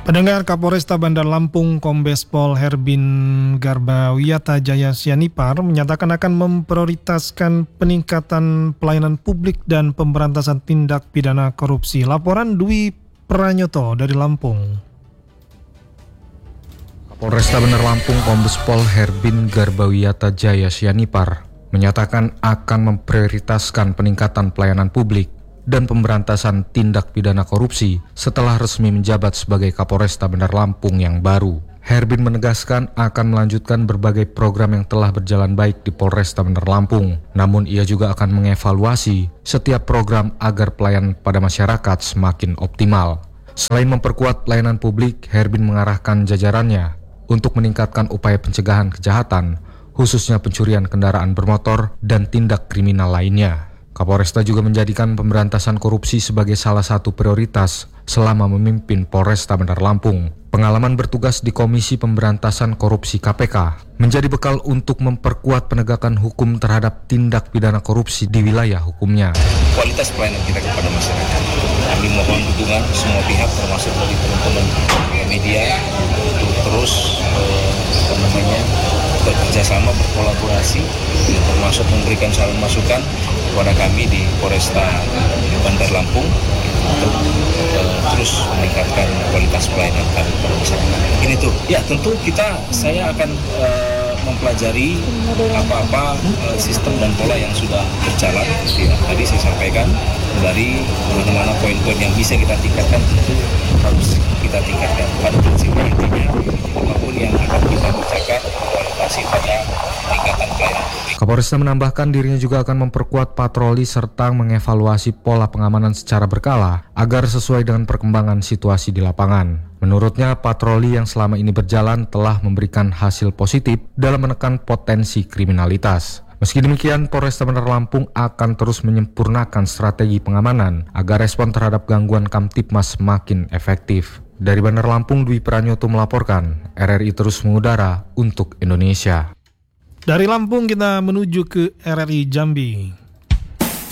Pendengar, Kapolresta Bandar Lampung Kombes Pol Herbin Garbawiyata Jaya Sianipar menyatakan akan memprioritaskan peningkatan pelayanan publik dan pemberantasan tindak pidana korupsi. Laporan Dwi Pranyoto dari Lampung. Kapolresta Bandar Lampung Kombes Pol Herbin Garbawiyata Jaya Sianipar menyatakan akan memprioritaskan peningkatan pelayanan publik dan pemberantasan tindak pidana korupsi setelah resmi menjabat sebagai Kapolresta Bandar Lampung yang baru. Herbin menegaskan akan melanjutkan berbagai program yang telah berjalan baik di Polresta Bandar Lampung. Namun ia juga akan mengevaluasi setiap program agar pelayanan pada masyarakat semakin optimal. Selain memperkuat pelayanan publik, Herbin mengarahkan jajarannya untuk meningkatkan upaya pencegahan kejahatan, khususnya pencurian kendaraan bermotor dan tindak kriminal lainnya. Kapolresta juga menjadikan pemberantasan korupsi sebagai salah satu prioritas selama memimpin Polresta Bandar Lampung. Pengalaman bertugas di Komisi Pemberantasan Korupsi KPK menjadi bekal untuk memperkuat penegakan hukum terhadap tindak pidana korupsi di wilayah hukumnya. Kualitas pelayanan kita kepada masyarakat. Kami mohon dukungan semua pihak termasuk dari teman-teman media untuk terus bekerjasama, berkolaborasi, termasuk memberikan saran masukan kepada kami di Polresta Bandar Lampung untuk terus meningkatkan kualitas pelayanan kami kepada masyarakat. Ini tuh, ya tentu saya akan mempelajari apa-apa sistem dan pola yang sudah berjalan. Tadi saya sampaikan dari mana-mana poin-poin yang bisa kita tingkatkan, tentu harus kita tingkatkan. Pada prinsipnya intinya apapun yang akan kita bicarakan kualitas pada peningkatan pelayanan publik. Kapolresta menambahkan dirinya juga akan memperkuat patroli serta mengevaluasi pola pengamanan secara berkala agar sesuai dengan perkembangan situasi di lapangan. Menurutnya, patroli yang selama ini berjalan telah memberikan hasil positif dalam menekan potensi kriminalitas. Meski demikian, Polresta Bandar Lampung akan terus menyempurnakan strategi pengamanan agar respon terhadap gangguan Kamtibmas semakin efektif. Dari Bandar Lampung, Dwi Pranyoto melaporkan, RRI terus mengudara untuk Indonesia. Dari Lampung kita menuju ke RRI Jambi.